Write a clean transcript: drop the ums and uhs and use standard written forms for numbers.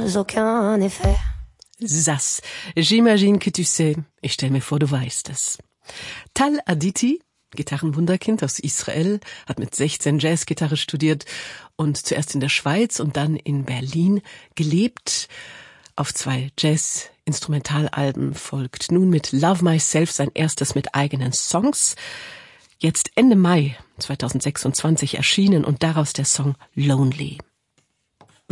sans aucun effet. Zas, j'imagine que tu sais. Ich stell mir vor, du weißt es. Tal Aditi, Gitarrenwunderkind aus Israel, hat mit 16 Jazzgitarre studiert und zuerst in der Schweiz und dann in Berlin gelebt. Auf 2 Jazz-Instrumentalalben folgt nun mit Love Myself sein erstes mit eigenen Songs. Jetzt Ende Mai 2026 erschienen und daraus der Song Lonely.